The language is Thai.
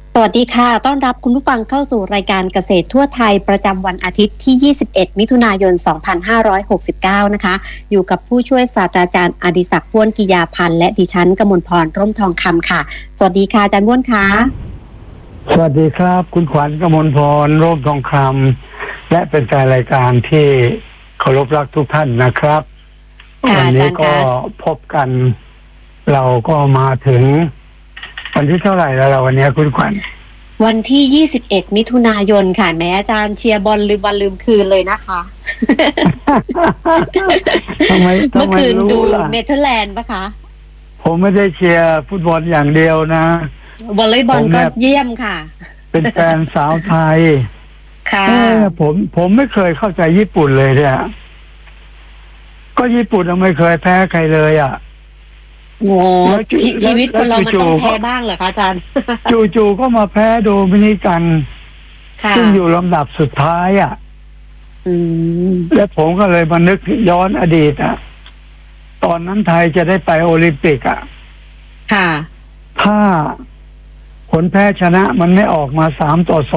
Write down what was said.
สวัสดีค่ะ ต้อนรับคุณผู้ฟังเข้าสู่รายการเกษตรทั่วไทยประจำวันอาทิตย์ที่ 21 มิถุนายน 2569 นะคะ อยู่กับผู้ช่วยศาสตราจารย์อดิศักดิ์ พ้วนกิยาพันธ์และดิฉันกมลพร ร่มทองคำค่ะ สวัสดีค่ะอาจารย์พ้วนค่ะสวัสดีครับคุณขวัญกมลพรร่มทองคำและเป็นแฟนรายการที่เคารพรักทุกท่านนะครับค่ะวัอานี้จารย์ก็คะพบกัน เราก็มาถึง วันที่เท่าไหร่แล้วเราวันนี้คุณขวัญวันที่ 21 มิถุนายนค่ะแม้อาจารย์เชียร์บอลลืมวันลืมคืนเลยนะคะทำไมเมื่อคืนรู้ดูล่ะเนเธอร์แลนด์ปะคะผมไม่ได้เชียร์ฟุตบอลอย่างเดียวนะวอลเลย์บอลก็เยี่ยมค่ะเป็นแฟนสาวไทยค่ะผมไม่เคยเข้าใจญี่ปุ่นเลยเนี่ยก็ญี่ปุ่นไม่เคยแพ้ใครเลยอ่ะโอ้แล้วจุชีวิตคนเรามันต้องแล้วจู่ๆแพ้บ้างเหรอคะอาจารย์จู่ๆก็มาแพ้โดมินิกันค่ะซึ่งอยู่ลำดับสุดท้ายอ่ะอืมและผมก็เลยมานึกย้อนอดีตอ่ะ ตอนนั้นไทยจะได้ไปโอลิมปิกอ่ะค่ะถ้าผลแพ้ชนะมันไม่ออกมา3-2